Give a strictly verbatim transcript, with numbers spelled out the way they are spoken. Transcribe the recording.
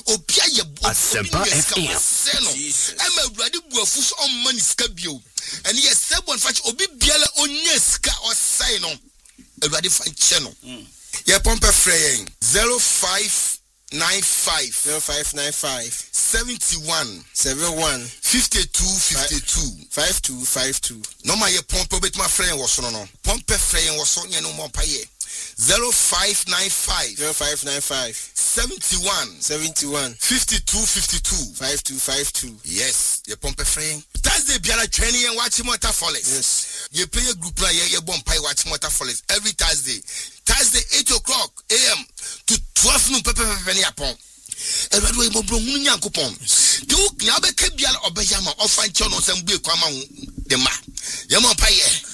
Obia ye Asempa F M. Emma Brady Buafus on money scabio. And yes, seven fetch Obi Biela on yeska or sign on. A ready find channel. Yeah, Pompa Fraying zero five nine five zero five nine five seventy one seven one fifty two fifty two five two five two. No my Pompa with my friend was on no Pompa Fraying was on no more paye zero five nine five zero five nine five seventy one seventy one fifty two fifty two five two five two. Yes, your Pompa Fraying. Thursday biara training and watching Waterfalls. Yes. You play a group like you bomb pie watching Waterfalls every Thursday. Thursday eight o'clock A M to twelve noon pepe penny upon. And way more bring Yankupon. Do Nabe Kabial or Bayama or find channels and be a the ma. Yamon Paye.